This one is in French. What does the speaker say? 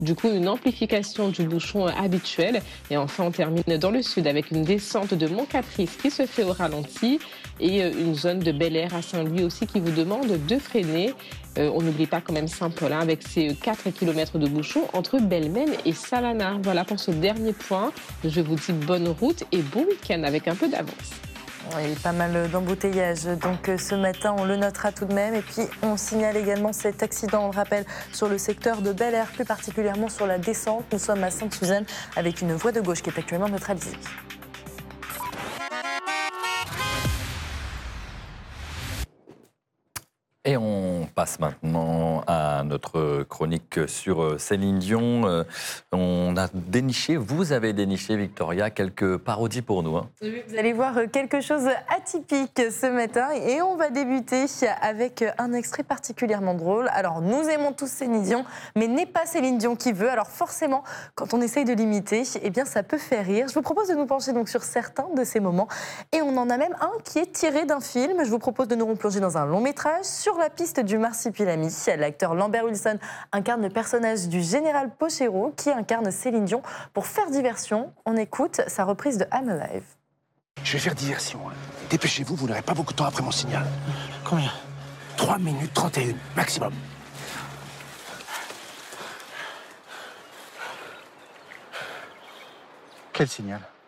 Du coup, une amplification du bouchon habituel. Et enfin, on termine dans le sud avec une descente de Mont-Caprice qui se fait au ralenti et une zone de Bel Air à Saint-Louis aussi qui vous demande de freiner. On n'oublie pas quand même Saint-Paul avec ses 4 kilomètres de bouchon entre Belmen et Salana. Voilà pour ce dernier point. Je vous dis bonne route et bon week-end avec un peu d'avance. Oui, pas mal d'embouteillages. Donc ce matin, on le notera tout de même. Et puis, on signale également cet accident, on le rappelle, sur le secteur de Bel Air, plus particulièrement sur la descente. Nous sommes à Sainte-Suzanne avec une voie de gauche qui est actuellement neutralisée. Et on passe maintenant à notre chronique sur Céline Dion. On a déniché, vous avez déniché, Victoria, quelques parodies pour nous. Vous allez voir quelque chose atypique ce matin et on va débuter avec un extrait particulièrement drôle. Alors, nous aimons tous Céline Dion, mais n'est pas Céline Dion qui veut. Alors forcément, quand on essaye de l'imiter, eh bien, ça peut faire rire. Je vous propose de nous pencher donc sur certains de ces moments et on en a même un qui est tiré d'un film. Je vous propose de nous replonger dans un long métrage sur la piste du marsipilami. L'acteur Lambert Wilson incarne le personnage du général Pochero qui incarne Céline Dion. Pour faire diversion, on écoute sa reprise de I'm Alive. Je vais faire diversion. Dépêchez-vous, vous n'aurez pas beaucoup de temps après mon signal. Combien? 3 minutes 31, maximum. Quel signal?